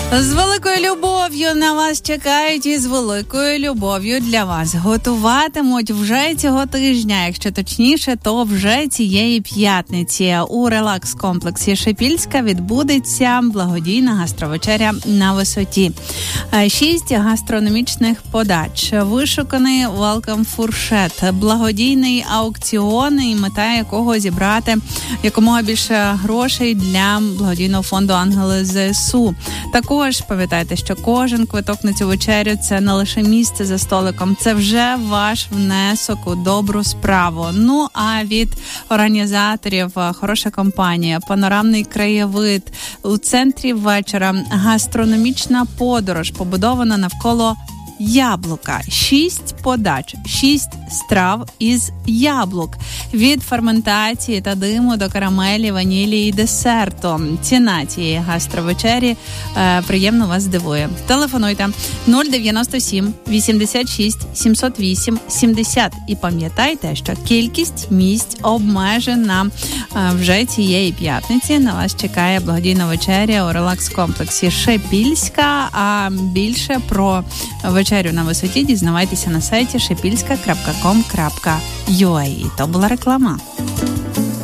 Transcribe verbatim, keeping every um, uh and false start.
З великою любов'ю на вас чекають і з великою любов'ю для вас готуватимуть вже цього тижня, якщо точніше, то вже цієї п'ятниці. У релакс-комплексі Шепільська відбудеться благодійна гастровечеря на висоті. Шість гастрономічних подач, вишуканий велкам-фуршет, благодійний аукціон, і мета якого зібрати якомога більше грошей для благодійного фонду «Ангели ЗСУ». Також пам'ятайте, що кожен квиток на цю вечерю – це не лише місце за столиком, це вже ваш внесок у добру справу. Ну, а від організаторів хороша компанія, панорамний краєвид, у центрі вечора гастрономічна подорож, побудована навколо яблука. Шість подач, шість страв із яблук. Від ферментації та диму до карамелі, ванілі і десерту. Ціна цієї гастровечері е, приємно вас здивує. Телефонуйте нуль дев'яносто сім вісімдесят шість сімсот вісім сімдесят. І пам'ятайте, що кількість місць обмежена. Е, вже цієї п'ятниці на вас чекає благодійна вечеря у релакс-комплексі Шепільська. А більше про вечерю на висоті дізнавайтеся на сайті шепільська крапка ком крапка ю а. І то була реклама.